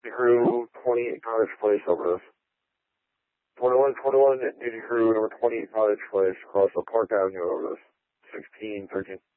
Crew 28 Cottage Place over this. 2121 Duty Crew number 28 Cottage Place across the Park Avenue over this. 1613.